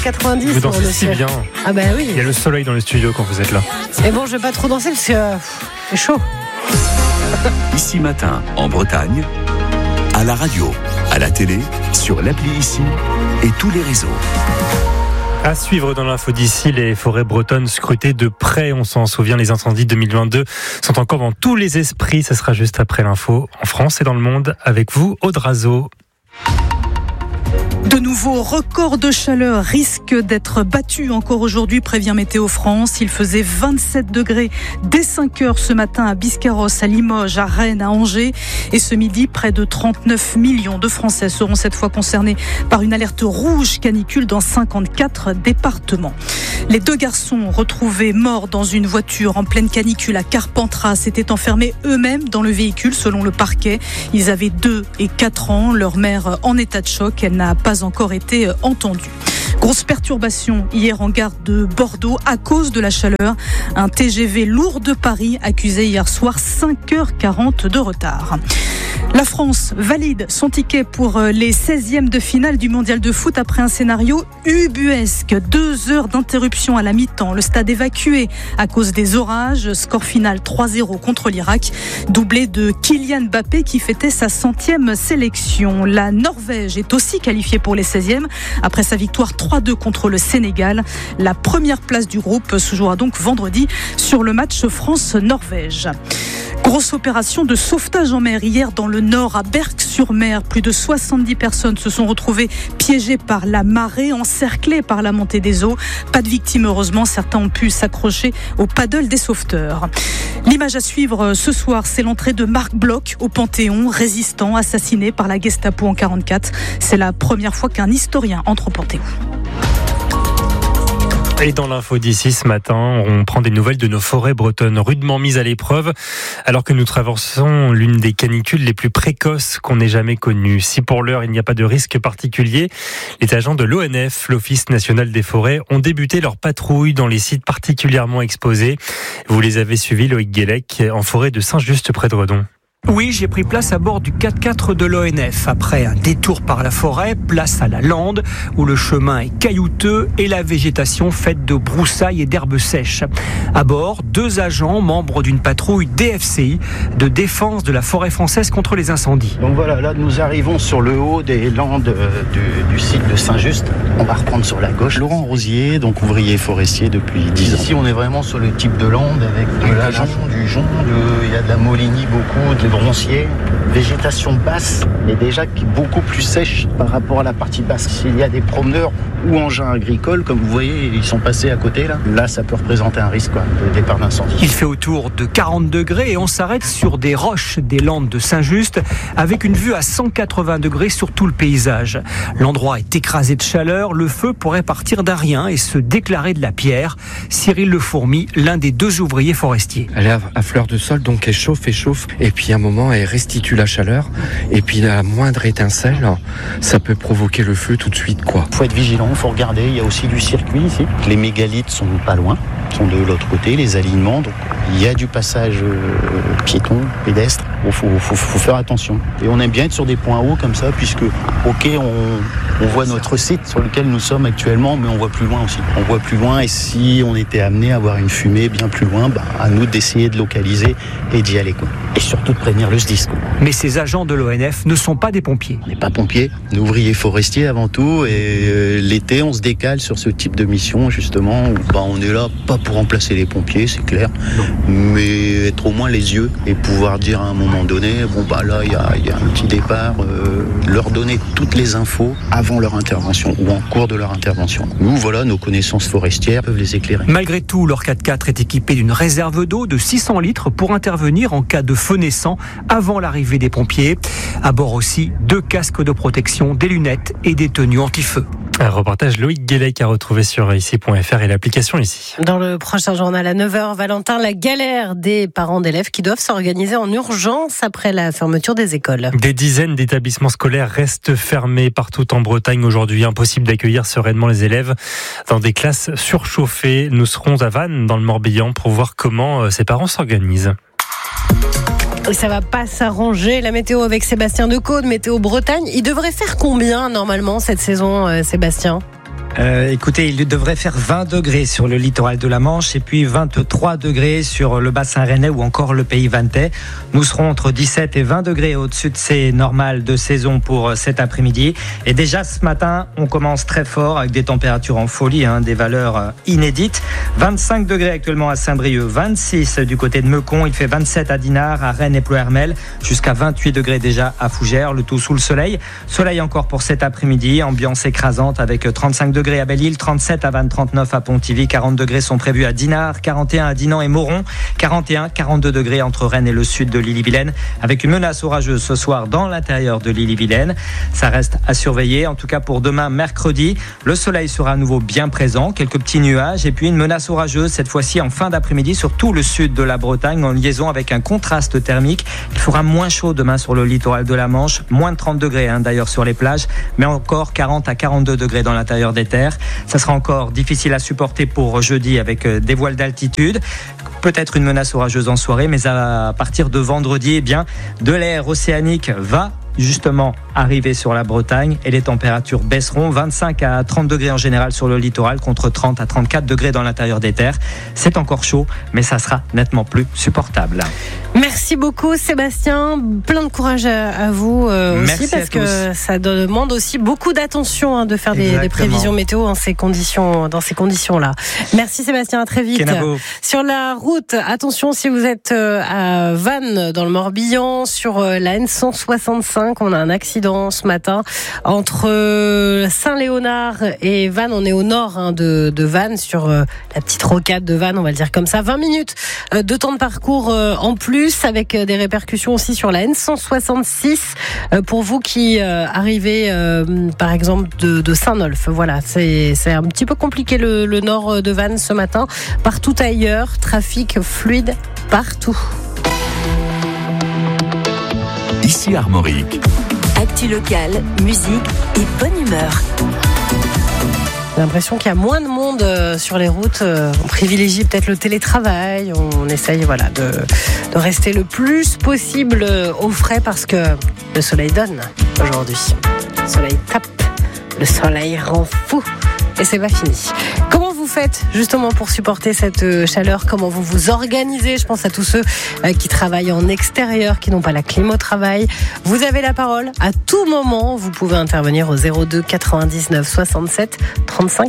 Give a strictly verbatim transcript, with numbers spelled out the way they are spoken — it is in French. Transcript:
quatre-vingt-dix. Vous dansez si bien. Ah bah oui. Il y a le soleil dans le studio quand vous êtes là. Mais bon, je vais pas trop danser parce que euh, c'est chaud. Ici Matin, en Bretagne, à la radio, à la télé, sur l'appli Ici et tous les réseaux. À suivre dans l'info d'ici, les forêts bretonnes scrutées de près. On s'en souvient, les incendies deux mille vingt-deux sont encore dans tous les esprits. Ce sera juste après l'info en France et dans le monde. Avec vous, Aude Razo. De nouveaux records de chaleur risquent d'être battus encore aujourd'hui, prévient Météo France. Il faisait vingt-sept degrés dès cinq heures ce matin à Biscarrosse, à Limoges, à Rennes, à Angers. Et ce midi, près de trente-neuf millions de Français seront cette fois concernés par une alerte rouge canicule dans cinquante-quatre départements. Les deux garçons retrouvés morts dans une voiture en pleine canicule à Carpentras s'étaient enfermés eux-mêmes dans le véhicule selon le parquet. Ils avaient deux et quatre ans. Leur mère en état de choc. Elle n'a pas encore été entendue. Grosse perturbation hier en gare de Bordeaux à cause de la chaleur. Un T G V lourd de Paris accusé hier soir cinq heures quarante de retard. La France valide son ticket pour les seizièmes de finale du mondial de foot après un scénario ubuesque. Deux heures d'interruption à la mi-temps. Le stade évacué à cause des orages. Score final trois zéro contre l'Irak. Doublé de Kylian Mbappé qui fêtait sa centième sélection. La Norvège est aussi qualifiée pour les seizièmes après sa victoire trois deux contre le Sénégal. La première place du groupe se jouera donc vendredi sur le match France-Norvège. Grosse opération de sauvetage en mer hier dans le nord à Berck-sur-Mer. Plus de soixante-dix personnes se sont retrouvées piégées par la marée, encerclées par la montée des eaux. Pas de victimes heureusement, certains ont pu s'accrocher au paddle des sauveteurs. L'image à suivre ce soir, c'est l'entrée de Marc Bloch au Panthéon, résistant assassiné par la Gestapo en quarante-quatre. C'est la première fois qu'un historien entre au Panthéon. Et dans l'info d'ici ce matin, on prend des nouvelles de nos forêts bretonnes rudement mises à l'épreuve alors que nous traversons l'une des canicules les plus précoces qu'on ait jamais connues. Si pour l'heure il n'y a pas de risque particulier, les agents de l'O N F, l'Office national des forêts, ont débuté leur patrouille dans les sites particulièrement exposés. Vous les avez suivis, Loïc Guélec, en forêt de Saint-Just près de Redon. Oui, j'ai pris place à bord du quatre-quatre de l'O N F. Après un détour par la forêt, place à la lande, où le chemin est caillouteux et la végétation faite de broussailles et d'herbes sèches. À bord, deux agents, membres d'une patrouille D F C I, de défense de la forêt française contre les incendies. Donc voilà, là nous arrivons sur le haut des landes du, du site de Saint-Just. On va reprendre sur la gauche. Laurent Rosier, donc ouvrier forestier depuis dix ans. Ici on est vraiment sur le type de lande avec de la jonc, du jonc, de, il y a de la molinie beaucoup, de bronzier, végétation basse, mais déjà qui est beaucoup plus sèche par rapport à la partie basse. S'il y a des promeneurs ou engins agricoles, comme vous voyez, ils sont passés à côté là, là ça peut représenter un risque quoi, de départ d'incendie. Il fait autour de quarante degrés et on s'arrête sur des roches des landes de Saint-Just avec une vue à cent quatre-vingts degrés sur tout le paysage. L'endroit est écrasé de chaleur, le feu pourrait partir d'un rien et se déclarer de la pierre. Cyril Le Fourmi, l'un des deux ouvriers forestiers. Elle est à fleur de sol, donc elle chauffe et chauffe et puis à un moment elle restitue la chaleur et puis la moindre étincelle ça peut provoquer le feu tout de suite quoi. Faut être vigilant, faut regarder, il y a aussi du circuit ici. Les mégalithes sont pas loin, sont de l'autre côté, les alignements, donc il y a du passage euh, piéton, pédestre, il faut, faut, faut faire attention. Et on aime bien être sur des points hauts comme ça puisque ok on, on voit notre site sur lequel nous sommes actuellement mais on voit plus loin aussi. On voit plus loin et si on était amené à avoir une fumée bien plus loin, bah, à nous d'essayer de localiser et d'y aller quoi. Et surtout de prévenir le S D I S quoi. Mais ces agents de l'O N F ne sont pas des pompiers. On n'est pas pompiers, on est ouvriers forestiers avant tout et euh, l'été on se décale sur ce type de mission justement où bah, on est là pas pour remplacer les pompiers c'est clair, non. Mais être au moins les yeux et pouvoir dire à un moment donné bon bah là il y a, y a un petit départ, euh, leur donner toutes les infos avant leur intervention ou en cours de leur intervention. Nous voilà, nos connaissances forestières peuvent les éclairer. Malgré tout, leur quatre-quatre est équipé d'une réserve d'eau de six cents litres pour intervenir en cas de feu naissant avant l'arrivée des pompiers. À bord aussi, deux casques de protection, des lunettes et des tenues anti-feu. Un reportage Loïc Guélec à retrouver sur ici point f r et l'application Ici. Dans le prochain journal à neuf heures, Valentin, la galère des parents d'élèves qui doivent s'organiser en urgence après la fermeture des écoles. Des dizaines d'établissements scolaires restent fermés partout en Bretagne aujourd'hui. Impossible d'accueillir sereinement les élèves dans des classes surchauffées. Nous serons à Vannes, dans le Morbihan, pour voir comment ces parents s'organisent. Et ça va pas s'arranger, la météo avec Sébastien Decaux de Météo Bretagne. Il devrait faire combien normalement cette saison, euh, Sébastien ? Euh, écoutez, il devrait faire vingt degrés sur le littoral de la Manche et puis vingt-trois degrés sur le bassin rennais ou encore le pays vantais. Nous serons entre dix-sept et vingt degrés au-dessus de ces normales de saison pour cet après-midi. Et déjà ce matin, on commence très fort avec des températures en folie, hein, des valeurs inédites. vingt-cinq degrés actuellement à Saint-Brieuc, vingt-six du côté de Meucon, il fait vingt-sept à Dinard, à Rennes et Ploërmel, jusqu'à vingt-huit degrés déjà à Fougères, le tout sous le soleil. Soleil encore pour cet après-midi, ambiance écrasante avec trente-cinq degrés à Belle-Île, trente-sept à Vannes, trente-neuf à Pontivy, quarante degrés sont prévus à Dinard, quarante et un à Dinan et Moron, quarante et un, quarante-deux degrés entre Rennes et le sud de l'Ille-et-Vilaine, avec une menace orageuse ce soir dans l'intérieur de l'Ille-et-Vilaine. Ça reste à surveiller, en tout cas pour demain mercredi. Le soleil sera à nouveau bien présent, quelques petits nuages et puis une menace orageuse cette fois-ci en fin d'après-midi sur tout le sud de la Bretagne en liaison avec un contraste thermique. Il fera moins chaud demain sur le littoral de la Manche, moins de trente degrés hein, d'ailleurs sur les plages, mais encore quarante à quarante-deux degrés dans l'intérieur des terres. Ça sera encore difficile à supporter pour jeudi avec des voiles d'altitude. Peut-être une menace orageuse en soirée, mais à partir de vendredi, eh bien, de l'air océanique va justement arriver sur la Bretagne et les températures baisseront, vingt-cinq à trente degrés en général sur le littoral contre trente à trente-quatre degrés dans l'intérieur des terres. C'est encore chaud, mais ça sera nettement plus supportable. Merci beaucoup Sébastien, plein de courage à, à vous euh, aussi parce que ça demande aussi beaucoup d'attention hein, de faire des, des prévisions météo en ces conditions, dans ces conditions-là. Merci Sébastien, à très vite. Kenavo. Sur la route, attention si vous êtes à Vannes dans le Morbihan, sur la N cent soixante-cinq, on a un accident ce matin entre Saint-Léonard et Vannes. On est au nord hein, de, de Vannes, sur la petite rocade de Vannes, on va le dire comme ça. vingt minutes de temps de parcours en plus, avec des répercussions aussi sur la N cent soixante-six pour vous qui arrivez par exemple de, de Saint-Nolff. Voilà, c'est, c'est un petit peu compliqué le, le nord de Vannes ce matin. Partout ailleurs, trafic fluide partout. Ici Armorique. Actu locale, musique et bonne humeur. J'ai l'impression qu'il y a moins de monde sur les routes. On privilégie peut-être le télétravail. On essaye voilà, de, de rester le plus possible au frais parce que le soleil donne aujourd'hui. Le soleil tape, le soleil rend fou. Et c'est pas fini. Comment vous faites justement pour supporter cette chaleur? Comment vous vous organisez? Je pense à tous ceux qui travaillent en extérieur, qui n'ont pas la clim au travail. Vous avez la parole à tout moment. Vous pouvez intervenir au zéro deux quatre-vingt-dix-neuf soixante-sept trente-cinq